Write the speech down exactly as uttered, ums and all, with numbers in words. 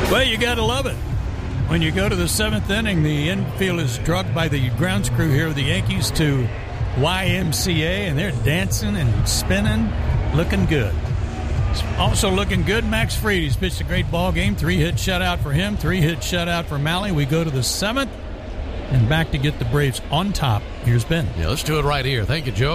Well, you got to love it. When you go to the seventh inning, the infield is drugged by the grounds crew here of the Yankees to Y M C A, and they're dancing and spinning, looking good. Also looking good, Max Fried. He's pitched a great ball game. Three-hit shutout for him, three-hit shutout for Malley. We go to the seventh and back to get the Braves on top. Here's Ben. Yeah, let's do it right here. Thank you, Joe.